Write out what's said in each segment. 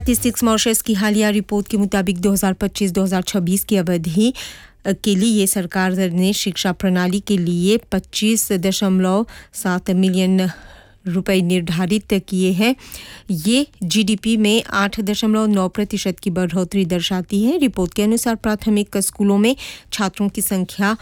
Statistics Mauritius की हालिया report के मुताबिक 2025-2026 की अवधि के लिए सरकार ने शिक्षा प्रणाली के लिए 25.7 मिलियन रुपए निर्धारित किए हैं। ये जीडीपी में 8.9% की बढ़ोतरी दर्शाती है। रिपोर्ट के अनुसार प्राथमिक स्कूलों में छात्रों की संख्या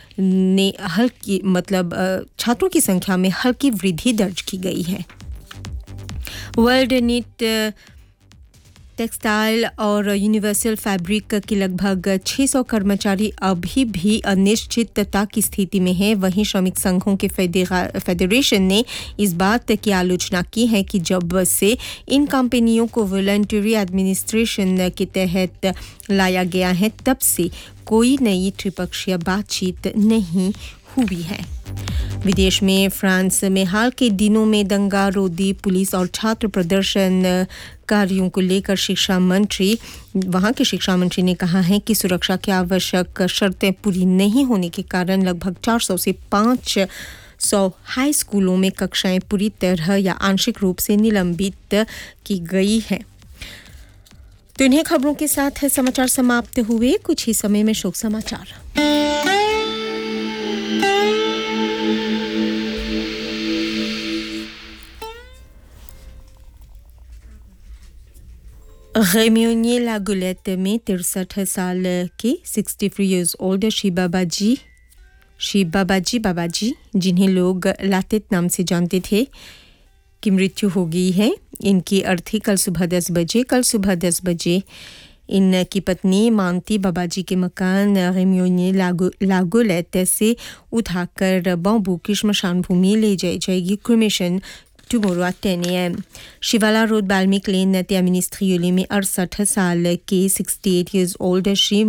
में हल्की वृद्धि दर्ज की गई है। वर्ल्ड नीट टेक्सटाइल और यूनिवर्सल फैब्रिक के लगभग 600 कर्मचारी अभी भी अनिश्चितता की स्थिति में हैं। वहीं श्रमिक संघों के फेडरेशन ने इस बात की आलोचना की है कि जब से इन कंपनियों को वॉलंटरी एडमिनिस्ट्रेशन के तहत लाया गया है तब से कोई नई त्रिपक्षीय बातचीत नहीं हुई है। विदेश में फ्रांस में हाल के दिनों में दंगा रोधी पुलिस और छात्र प्रदर्शनकारियों को लेकर वहां के शिक्षा मंत्री ने कहा है कि सुरक्षा की आवश्यक शर्तें पूरी नहीं होने के कारण लगभग 400 से 500 हाई स्कूलों में कक्षाएं पूरी तरह या आंशिक रूप से निलंबित की गई हैं। तो इन्हीं खबरों के साथ समाचार समाप्त हुए। कुछ ही समय में शोक समाचार। रेमियोनिए लागुलेट में 63 साल के 63 years old श्री बाबाजी जिन्हें लोग लातेत नाम से जानते थे की मृत्यु हो गई है। इनकी अर्थी कल सुबह 10 बजे इनकी पत्नी मानती बाबाजी के मकान रेमियोनिए लागुलेट से उठाकर बॉम्बू की श्मशान भूमि ले जाएगी। Cremation tomorrow at 10 a.m. Shivala road Balmik लेन त्यामिनिस्ट्रियोले में 68 साल के 68 years old श्री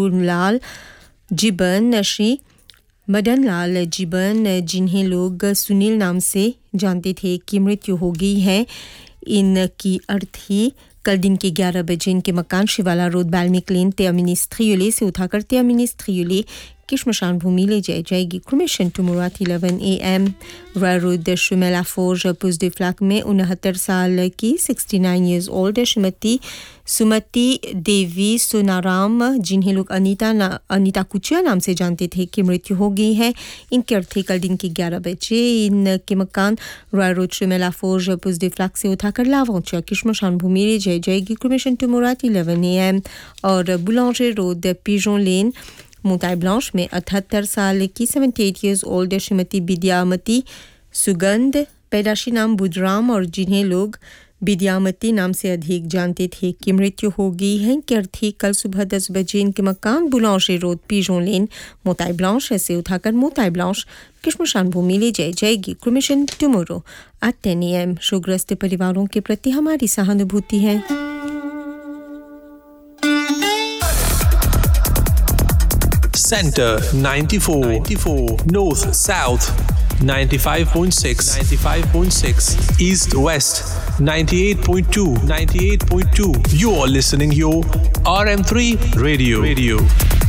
मदन लाल जीबन जिन्हें लोग सुनील नाम से जानते थे की मृत्यु हो गई है। इनकी अर्थी कल दिन के 11 बजे इनके मकान शिवाला रोड बाल्मीक लेन त्यामिनिस्ट्रियोले से उठाकर त्यामिनिस्ट्रियोले की श्मशान भूमि ले जाएगी। Cremation tomorrow at 11 a.m. Roy road Shumela forge पुस de फ्लैक में 69 साल की 69 years old श्रीमती सुमति देवी सोनाराम जिन्हें लोग अनीता कुचिया नाम से जानते थे की मृत्यु हो गई है। इनके अर्थी कल दिन के 11 बजे इनके मकान रॉय रोड शुमेला फोर्ज पुस de फ्लैक से उठाकर लावंचिया की श्मशान भूमि ले जाएगी। Cremation tomorrow at 11 a.m. और बुलांजे रोड पिजोन लेन मोताई ब्लांच में 78 साल की 78 years old श्रीमती विद्यामती सुगंध पैदाशी नाम बुधराम और जिन्हें लोग विद्यामती नाम से अधिक जानते थे की मृत्यु हो गई है। इनकी अर्थी कल सुबह 10 बजे इनके मकान बुलांशे रोड पिजोन लेन मोताई ब्लांच से उठाकर मोताई ब्लांच की श्मशान भूमि ले जाएगी। Cremation tomorrow at 10 a.m. शोकग्रस्त परिवारों के प्रति हमारी सहानुभूति है। Center 94, North South 95.6, East West 98.2. You are listening your RM3 Radio.